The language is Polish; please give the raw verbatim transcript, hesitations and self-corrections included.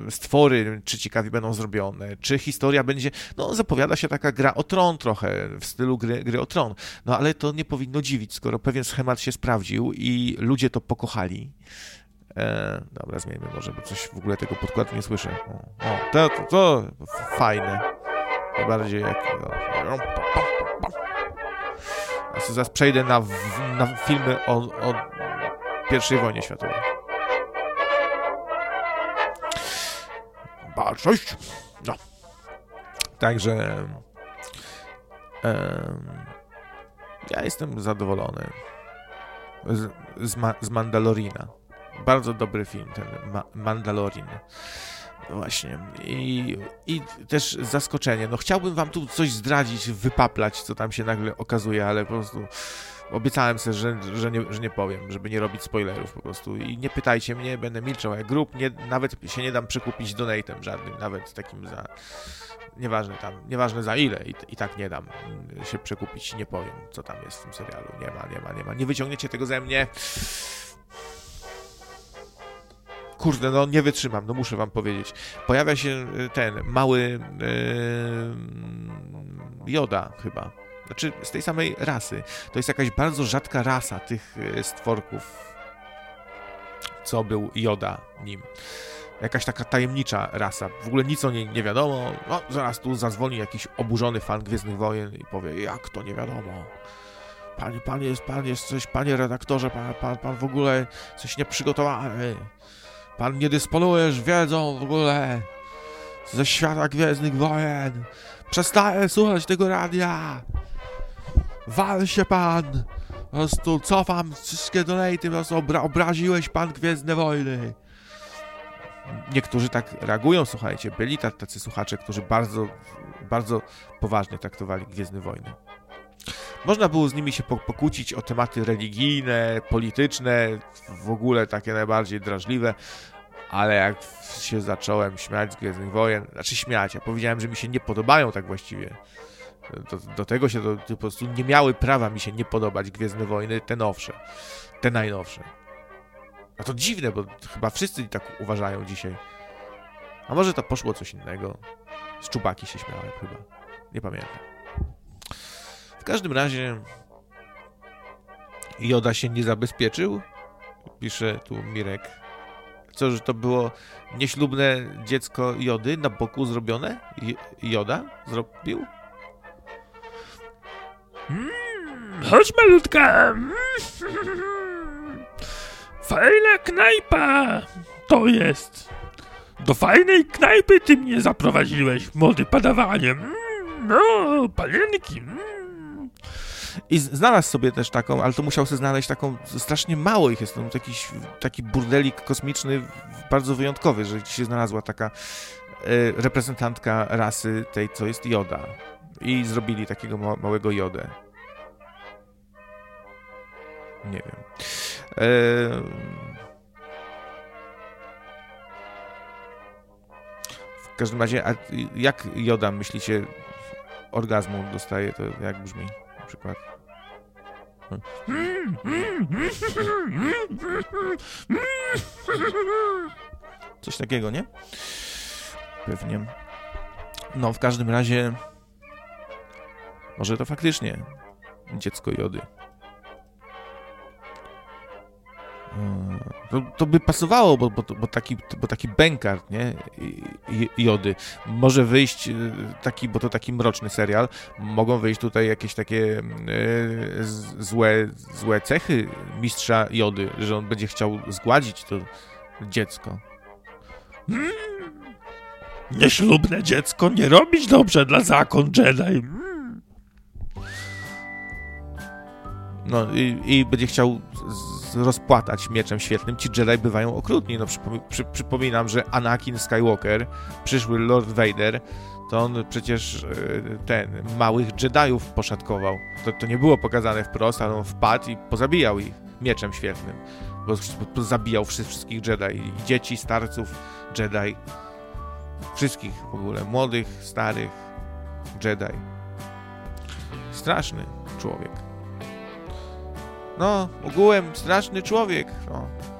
stwory, czy ciekawie będą zrobione, czy historia będzie, no zapowiada się taka gra o tron trochę, w stylu gry, gry o tron, no ale to nie powinno dziwić, skoro pewien schemat się sprawdził i ludzie to pokochali. E, dobra, zmieńmy może, bo coś w ogóle tego podkładu nie słyszę. O, o to, to, to fajne. Najbardziej jak... O, ja zaraz przejdę na, na filmy o, o pierwszej wojnie światowej. Baczność! No. Także... E, ja jestem zadowolony z, z, Ma, z Mandalorina. Bardzo dobry film, ten Ma- Mandalorin. Właśnie. I, I też zaskoczenie. No chciałbym wam tu coś zdradzić, wypaplać, co tam się nagle okazuje, ale po prostu obiecałem sobie, że, że, nie, że nie powiem, żeby nie robić spoilerów po prostu. I nie pytajcie mnie, będę milczał jak grób, nie, nawet się nie dam przekupić donatem żadnym, nawet takim za... Nieważne tam, nieważne za ile i, i tak nie dam się przekupić, nie powiem, co tam jest w tym serialu. Nie ma, nie ma, nie ma. Nie wyciągniecie tego ze mnie. Kurde, no nie wytrzymam, no muszę wam powiedzieć. Pojawia się ten mały yy, Yoda chyba. Znaczy z tej samej rasy. To jest jakaś bardzo rzadka rasa tych stworków, co był Yoda nim. Jakaś taka tajemnicza rasa. W ogóle nic o niej nie wiadomo. No, zaraz tu zadzwoni jakiś oburzony fan Gwiezdnych Wojen i powie, jak to nie wiadomo? Panie, pan jest, pan jest coś, panie redaktorze, pan, pan, pan w ogóle coś nieprzygotowany. Pan nie dysponujesz wiedzą w ogóle ze świata Gwiezdnych Wojen. Przestaję słuchać tego radia. Wal się pan. Po prostu cofam wszystkie donaty, po prostu obra- obraziłeś pan Gwiezdne Wojny. Niektórzy tak reagują, słuchajcie. Byli tacy słuchacze, którzy bardzo, bardzo poważnie traktowali Gwiezdne Wojny. Można było z nimi się pokłócić o tematy religijne, polityczne, w ogóle takie najbardziej drażliwe, ale jak się zacząłem śmiać z Gwiezdnych Wojen, znaczy śmiać, ja powiedziałem, że mi się nie podobają tak właściwie. Do, do tego się to, to po prostu nie miały prawa mi się nie podobać Gwiezdne Wojny, te nowsze, te najnowsze. A to dziwne, bo chyba wszyscy tak uważają dzisiaj. A może to poszło coś innego? Z Czubaki się śmiałem chyba. Nie pamiętam. W każdym razie Yoda się nie zabezpieczył. Pisze tu Mirek. Co, że to było nieślubne dziecko Jody na boku zrobione? Yoda zrobił? Mm, chodź malutka. Fajna knajpa to jest. Do fajnej knajpy ty mnie zaprowadziłeś, młody padawanie. Mm, no, panienki. Mm. I znalazł sobie też taką, ale to musiał sobie znaleźć taką, strasznie mało ich jest, no, taki, taki burdelik kosmiczny, bardzo wyjątkowy, że się znalazła taka y, reprezentantka rasy tej, co jest Yoda. I zrobili takiego ma- małego Jodę. Nie wiem. Eee... W każdym razie, a jak Yoda, myślicie, orgazmu dostaje, to jak brzmi na przykład? Coś takiego, nie? Pewnie. No, w każdym razie może to faktycznie dziecko Jody. To, to by pasowało, bo, bo, bo, taki, bo taki bękart, nie? Jody. Może wyjść taki, bo to taki mroczny serial, mogą wyjść tutaj jakieś takie e, złe, złe cechy mistrza Jody, że on będzie chciał zgładzić to dziecko. Hmm. Nieślubne dziecko nie robić dobrze dla zakon Jedi. Hmm. No i, i będzie chciał z, rozpłatać mieczem świetlnym. Ci Jedi bywają okrutni. No, przypom- przy, przypominam, że Anakin Skywalker, przyszły Lord Vader, to on przecież ten, małych Jediów poszatkował. To, to nie było pokazane wprost, ale on wpadł i pozabijał ich mieczem świetlnym. Bo, bo zabijał wszystkich Jedi. I dzieci, starców, Jedi. Wszystkich w ogóle. Młodych, starych Jedi. Straszny człowiek. No, ogółem straszny człowiek. No.